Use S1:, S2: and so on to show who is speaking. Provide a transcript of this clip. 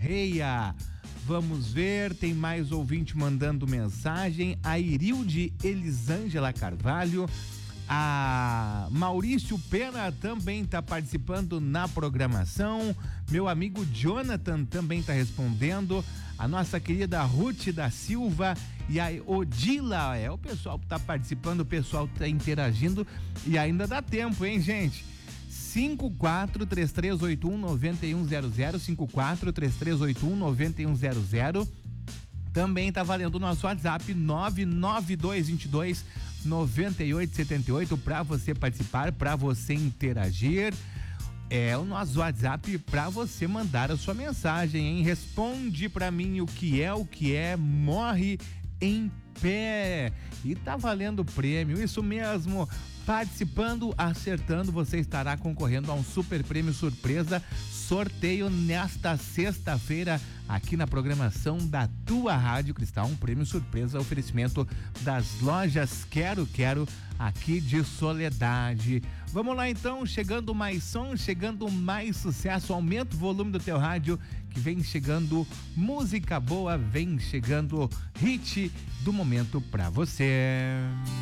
S1: Correia. Vamos ver, tem mais ouvinte mandando mensagem. A Irilde Elisângela Carvalho. A Maurício Pena também está participando na programação. Meu amigo Jonathan também está respondendo. A nossa querida Ruth da Silva e a Odila. O pessoal que está participando, o pessoal que está interagindo. E ainda dá tempo, hein, gente? 5433819100, 5433819100. Também tá valendo o nosso WhatsApp 992229878 para você participar, para você interagir. É o nosso WhatsApp para você mandar a sua mensagem, hein? Responde para mim o que é, morre em pé. E tá valendo prêmio, isso mesmo. Participando, acertando, você estará concorrendo a um super prêmio surpresa, sorteio nesta sexta-feira aqui na programação da tua Rádio Cristal, um prêmio surpresa, oferecimento das lojas Quero aqui de Soledade. Vamos lá então, chegando mais som, chegando mais sucesso, aumenta o volume do teu rádio que vem chegando música boa, vem chegando hit do momento pra você.